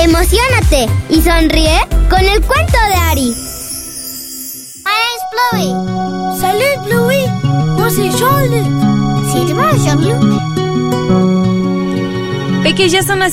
emociónate y sonríe con el cuento de Ari. My name's Bluey. Salut, Bluey. Moi, c'est Jean-Luc. C'est moi, Jean-Luc. Peques, ya son las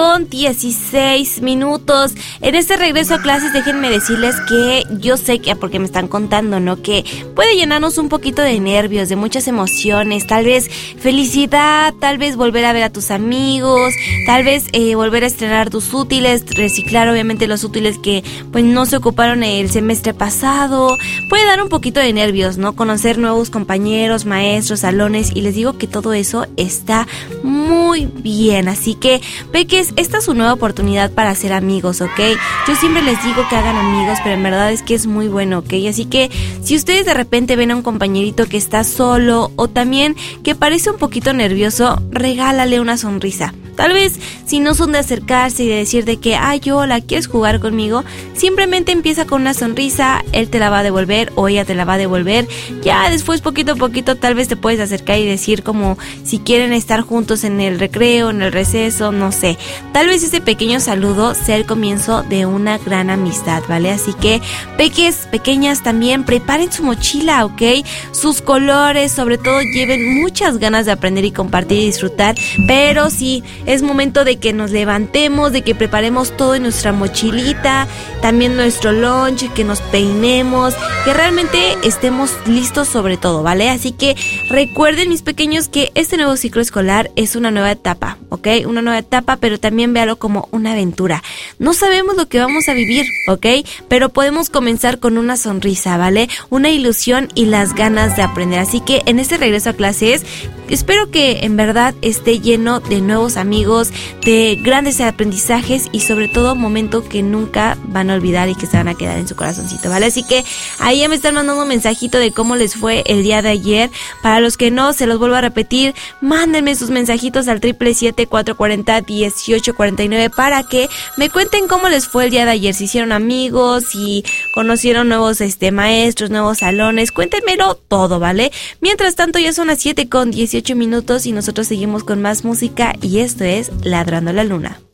7:16. En este regreso a clases, déjenme decirles que yo sé que, porque me están contando, ¿no? Que puede llenarnos un poquito de nervios, de muchas emociones, tal vez felicidad, tal vez volver a ver a tus amigos, tal vez volver a estrenar tus útiles, reciclar obviamente los útiles que pues no se ocuparon el semestre pasado. Puede dar un poquito de nervios, ¿no? Conocer nuevos compañeros, maestros, salones, y les digo que todo eso está muy bien. Así que, peques, esta es su nueva oportunidad para hacer amigos, ¿ok? Yo siempre les digo que hagan amigos, pero en verdad es que es muy bueno, ¿ok? Así que, si ustedes de repente ven a un compañerito que está solo o también que parece un poquito nervioso, regálale una sonrisa. Tal vez, si no son de acercarse y de decir de que, ay, hola, ¿quieres jugar conmigo? Simplemente empieza con una sonrisa, él te la va a devolver o ella te la va a devolver. Ya después, poquito a poquito, tal vez te puedes acercar y decir como si quieren estar juntos en el recreo, en el receso, no sé. Tal vez ese pequeño saludo sea el comienzo de una gran amistad, ¿vale? Así que, peques, pequeñas, también preparen su mochila, ¿ok? Sus colores, sobre todo lleven muchas ganas de aprender y compartir y disfrutar, pero sí, es momento de que nos levantemos, de que preparemos todo en nuestra mochilita, también nuestro lunch, que nos peinemos, que realmente estemos listos sobre todo, ¿vale? Así que recuerden, mis pequeños, que este nuevo ciclo escolar es una nueva etapa, ¿ok? Una nueva etapa, pero también véalo como una aventura. No sabemos lo que vamos a vivir, ¿ok? Pero podemos comenzar con una sonrisa, ¿vale? Una ilusión y las ganas de aprender. Así que en este regreso a clases, espero que en verdad esté lleno de nuevos amigos, de grandes aprendizajes y sobre todo momentos que nunca van a olvidar y que se van a quedar en su corazoncito, ¿vale? Así que ahí ya me están mandando un mensajito de cómo les fue el día de ayer. Para los que no, se los vuelvo a repetir, mándenme sus mensajitos al 777-440-1849 para que me cuenten cómo les fue el día de ayer, si hicieron amigos, si conocieron nuevos maestros, nuevos salones, cuéntenmelo todo, ¿vale? Mientras tanto, ya son las 7:18 y nosotros seguimos con más música y esto es Ladrando la Luna.